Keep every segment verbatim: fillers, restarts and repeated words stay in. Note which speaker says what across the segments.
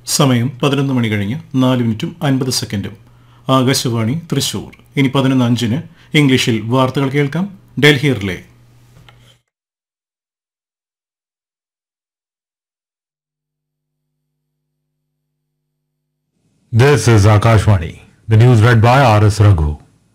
Speaker 1: സമയം പതിനൊന്ന് മണി കഴിഞ്ഞ് നാല് മിനിറ്റും അൻപത് സെക്കൻഡും. ആകാശവാണി തൃശൂർ. ഇനി പതിനൊന്ന് അഞ്ചിന് ഇംഗ്ലീഷിൽ വാർത്തകൾ കേൾക്കാം. Delhi relay.
Speaker 2: This is Akashvani. The news read by R S Raghu.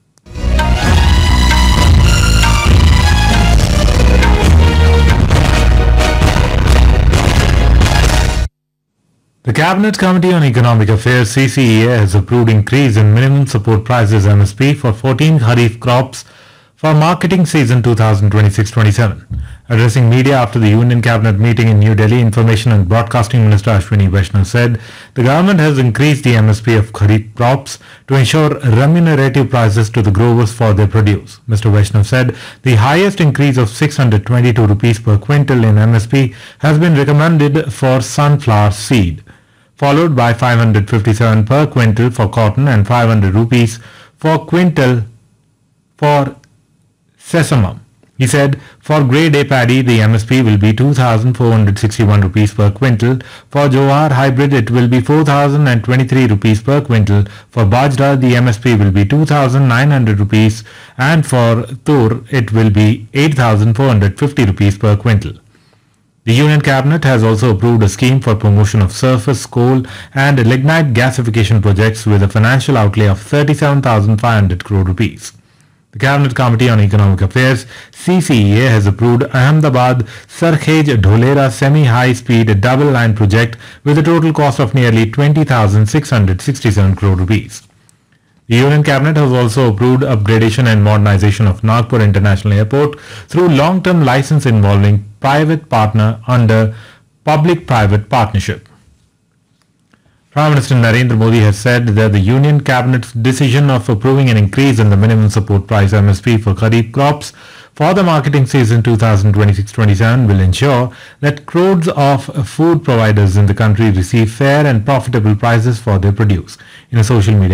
Speaker 2: The Cabinet Committee on Economic Affairs C C E A has approved increase in minimum support prices M S P for fourteen Kharif crops for marketing season twenty twenty-six twenty-seven. Addressing media after the Union Cabinet meeting in New Delhi, Information and Broadcasting Minister Ashwini Vaishnav said the government has increased the M S P of Kharif crops to ensure remunerative prices to the growers for their produce. Mister Vaishnav said the highest increase of six hundred twenty-two rupees per quintal in M S P has been recommended for sunflower seed, followed by five hundred fifty-seven per quintal for cotton and five hundred rupees for quintal for sesamum. He said for grade A paddy the M S P will be two thousand four hundred sixty-one rupees per quintal. For Jowar hybrid it will be four thousand twenty-three rupees per quintal. For Bajra the M S P will be two thousand nine hundred rupees and for Tur it will be eight thousand four hundred fifty rupees per quintal. The Union Cabinet has also approved a scheme for promotion of surface coal and lignite gasification projects with a financial outlay of thirty-seven thousand five hundred crore rupees. The Cabinet Committee on Economic Affairs C C E A has approved Ahmedabad Sarkhej Dholera semi-high-speed double-line project with a total cost of nearly twenty thousand six hundred sixty-seven crore rupees. The Union Cabinet has also approved upgradation and modernization of Nagpur International Airport through long-term license involving private partner under public-private partnership. Prime Minister Narendra Modi has said that the Union Cabinet's decision of approving an increase in the minimum support price M S P for Kharif crops for the marketing season twenty twenty-six twenty-seven will ensure that crores of food providers in the country receive fair and profitable prices for their produce. In a social media